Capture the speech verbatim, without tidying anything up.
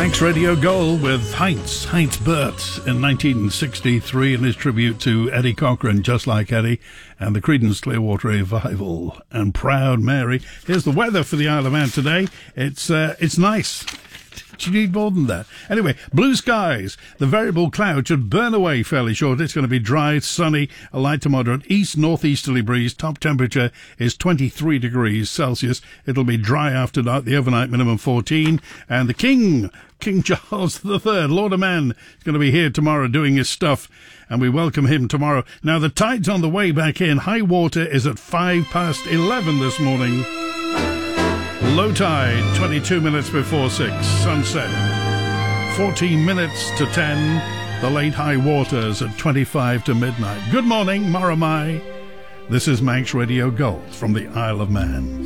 Manx Radio Gold with Heinz, Heinz Burt in nineteen sixty-three in his tribute to Eddie Cochran, Just Like Eddie, and the Creedence Clearwater Revival and Proud Mary. Here's the weather for the Isle of Man today. It's uh, it's nice. Do you need more than that? Anyway, blue skies. The variable cloud should burn away fairly short. It's going to be dry, sunny, a light to moderate east-northeasterly breeze. Top temperature is twenty-three degrees Celsius. It'll be dry after night. The overnight minimum fourteen. And the King, King Charles the Third, Lord of Man, is going to be here tomorrow doing his stuff. And we welcome him tomorrow. Now, the tide's on the way back in. High water is at five past eleven this morning. Low tide, twenty-two minutes before six. Sunset, fourteen minutes to ten. The late high waters at twenty-five to midnight. Good morning, Moramai. This is Manx Radio Gold from the Isle of Man.